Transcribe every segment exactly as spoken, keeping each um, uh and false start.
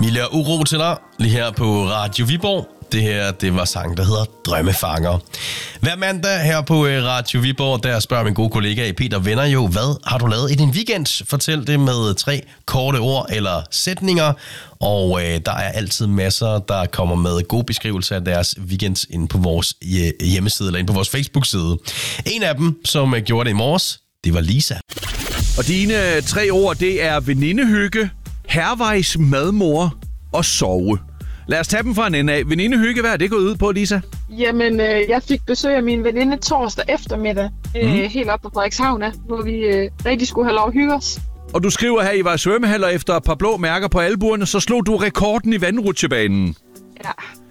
Mille og Uro til dig, lige her på Radio Viborg. Det her, det var sang, der hedder Drømmefanger. Hver mandag her på Radio Viborg, der spørger min gode kollega Peter Venner jo, hvad har du lavet i din weekend? Fortæl det med tre korte ord eller sætninger. Og øh, der er altid masser, der kommer med gode beskrivelser af deres weekend inde på vores hjemmeside, eller inde på vores Facebook-side. En af dem, som gjorde det i morges, det var Lisa. Og dine tre ord, det er venindehygge, hervejs madmor og sove. Lad os tage dem fra en ende af. Venindehygge, hvad er det gået ud på, Lisa? Jamen, øh, jeg fik besøg af min veninde torsdag eftermiddag, øh, mm. helt op på Frederikshavn, hvor vi øh, rigtig skulle have lov at hygge os. Og du skriver her, I var i svømmehaller efter et par blå mærker på albuerne, så slog du rekorden i vandrutsjebanen. Ja.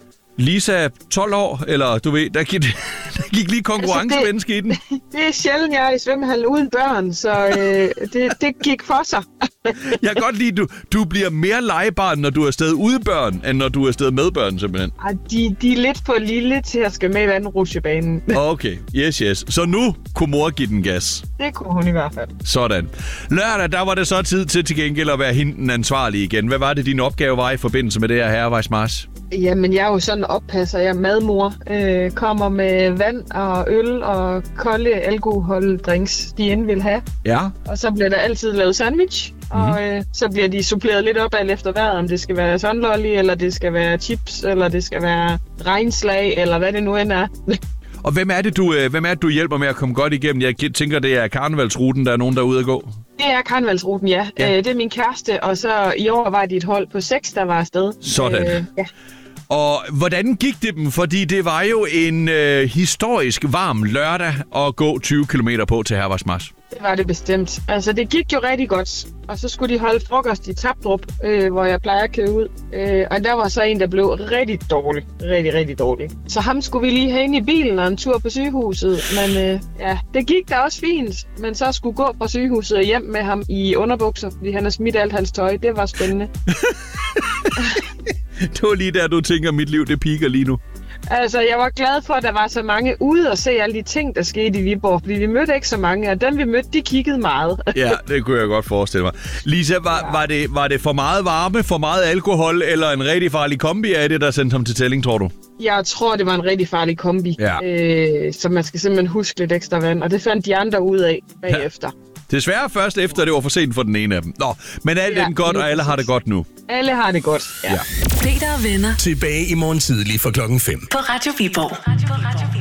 Lisa, tolv år, eller du ved, der gik, der gik lige konkurrencemenneske altså i den. Det er sjældent, jeg er i svømmehallen uden børn, så øh, det, det gik for sig. Jeg kan godt lide, at du, du bliver mere legebarn, når du er afsted ude børn, end når du er afsted med børn, simpelthen. Ej, de, de er lidt for lille til at skal med i vandrutsjebanen. Okay, yes, yes. Så nu kunne mor give den gas. Det kunne hun i hvert fald. Sådan. Lørdag, der var det så tid til til gengæld at være hende ansvarlig igen. Hvad var det, din opgave var i forbindelse med det her herrevejsmarch? Jamen, jeg er jo sådan oppasser. Jeg er madmor. Øh, kommer med vand og øl og kolde alkoholdrinks, de end vil have. Ja. Og så bliver der altid lavet sandwich. Mm-hmm. Og øh, så bliver de suppleret lidt op alt efter vejret, om det skal være sunlolly, eller det skal være chips, eller det skal være regnslag, eller hvad det nu end er. Og hvem er det, du, hvem er det, du hjælper med at komme godt igennem? Jeg tænker, det er karnevalsruten, der er nogen, der er ude at gå. Det er karnevalsruten, ja. ja. Øh, det er min kæreste, og så i år var de et hold på seks, der var afsted. Sådan. Øh, ja. Og hvordan gik det dem? Fordi det var jo en øh, historisk varm lørdag at gå tyve kilometer på til herrevejsmarch. Det var det bestemt. Altså, det gik jo rigtig godt. Og så skulle de holde frokost i Tapdrup, øh, hvor jeg plejer at køre ud. Øh, og der var så en, der blev rigtig dårlig. Rigtig, rigtig dårlig. Så ham skulle vi lige have ind i bilen og en tur på sygehuset. Men øh, ja, det gik da også fint. Men så skulle gå fra sygehuset og hjem med ham i underbukser, fordi han har smidt alt hans tøj. Det var spændende. Det var lige der, du tænker, at mit liv det piker lige nu. Altså, jeg var glad for, at der var så mange ude og se alle de ting, der skete i Viborg. Fordi vi mødte ikke så mange, og dem vi mødte, de kiggede meget. Ja, det kunne jeg godt forestille mig. Lisa, var, ja. var, det, var det for meget varme, for meget alkohol, eller en rigtig farlig kombi af det, der sendte ham til tælling, tror du? Jeg tror, det var en rigtig farlig kombi. Ja. Øh, så man skal simpelthen huske lidt ekstra vand, og det fandt de andre ud af bagefter. Ja. Desværre først efter, det var for sent for den ene af dem. Nå, men alt ja, er godt, og alle har det godt nu. Alle har det godt, ja. ja. Peter og Venner. Tilbage i morgen tidlig fra klokken fem. På Radio Viborg.